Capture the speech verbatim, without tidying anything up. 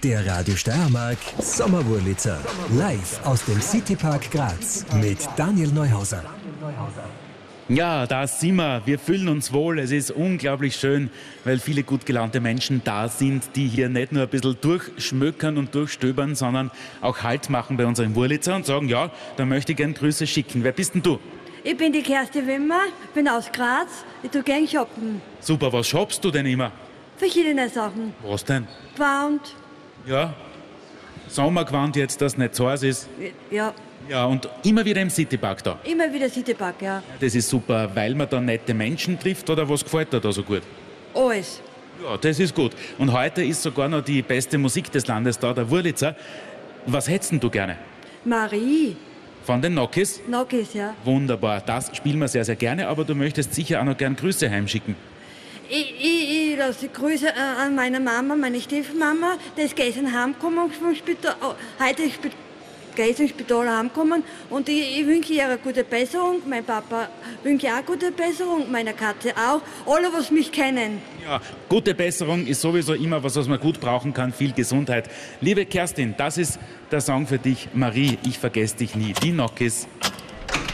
Der Radio Steiermark Sommerwurlitzer. Live aus dem Citypark Graz mit Daniel Neuhauser. Ja, da sind wir. Wir fühlen uns wohl. Es ist unglaublich schön, weil viele gut gelaunte Menschen da sind, die hier nicht nur ein bisschen durchschmökern und durchstöbern, sondern auch Halt machen bei unserem Wurlitzer und sagen, ja, da möchte ich gern Grüße schicken. Wer bist denn du? Ich bin die Kerstin Wimmer, bin aus Graz. Ich tue gern shoppen. Super, was shoppst du denn immer? Verschiedene Sachen. Was denn? Gewand. Ja, Sommergewand jetzt, das nicht so heiß ist. Ja, Ja, und immer wieder im Citypark da. immer wieder Citypark, ja. Das ist super, weil man da nette Menschen trifft, oder was gefällt dir da so gut? Alles. Ja, das ist gut. Und heute ist sogar noch die beste Musik des Landes da, der Wurlitzer. Was hättest denn du gerne? Marie. Von den Nokis? Nokis, ja. Wunderbar, das spielen wir sehr, sehr gerne, aber du möchtest sicher auch noch gern Grüße heimschicken. Ich, ich, ich lasse Grüße äh, an meine Mama, meine Stiefmama. Die ist gestern heimgekommen vom Spital. Oh, heute ist Spital. Gestern ins Spital heimgekommen und ich, ich wünsche ihr eine gute Besserung. Mein Papa wünsche auch gute Besserung, meine Katze auch. Alle, was mich kennen. Ja, gute Besserung ist sowieso immer was, was man gut brauchen kann. Viel Gesundheit. Liebe Kerstin, das ist der Song für dich. Marie, ich vergesse dich nie. Die Nokis.